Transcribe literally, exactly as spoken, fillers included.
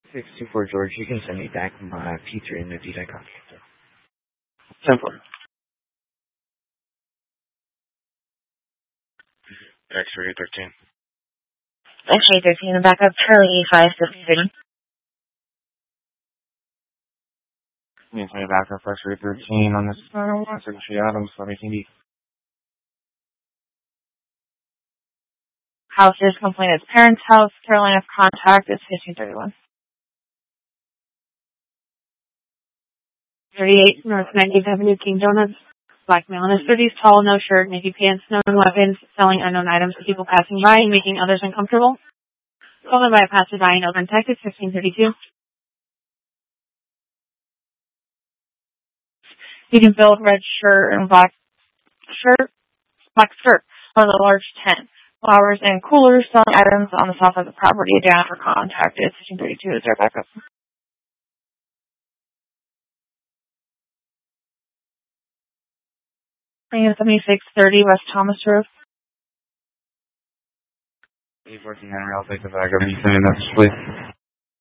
six two four George, you can send me back my P three and the deed I copy. ten four. X-ray thirteen. X-ray thirteen and backup Charlie A five seven thirty. Yes, I backup X-ray thirteen on this final one. Secretary Adams, fourteen D. House is complainant's parents' house. Carolina's contact is fifteen thirty-one. thirty-eight North nineteenth Avenue, King Donuts. Black male in his thirties, tall, no shirt, navy pants, known weapons, selling unknown items to people passing by and making others uncomfortable. Stolen by a passerby in Oakland, Texas, fifteen thirty-two. Medium build, red shirt and black shirt, black skirt on a large tent. Flowers and coolers, selling items on the south of the property. Down for contact is fifteen thirty-two. Is there backup? seventy-six thirty West Thomas Road. eight fourteen Henry, I'll take the backup. You sending that, please?